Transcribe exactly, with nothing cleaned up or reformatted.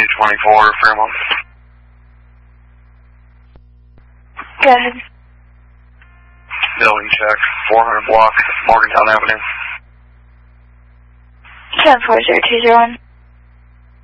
twenty-four, Fairmont. Go ahead. Building check, four hundred block, Morgantown Avenue. ten four zero two zero one.